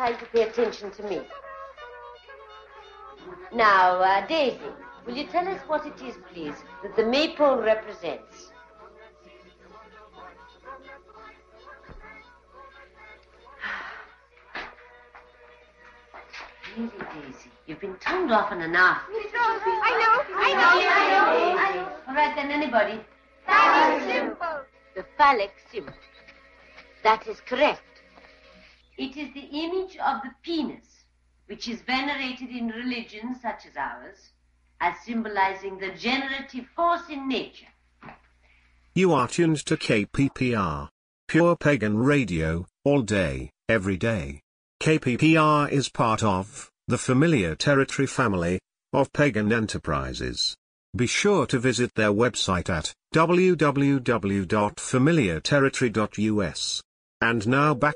to pay attention to me. Now, Daisy, will you tell us what it is, please, that the maypole represents? Really, Daisy, you've been told often enough. I know. All right, then, anybody? Phallic symbol. The phallic symbol. That is correct. It is the image of the penis, which is venerated in religions such as ours, as symbolizing the generative force in nature. You are tuned to KPPR. Pure Pagan Radio, all day, every day. KPPR is part of the Familiar Territory family of Pagan Enterprises. Be sure to visit their website at www.familiarterritory.us. And now back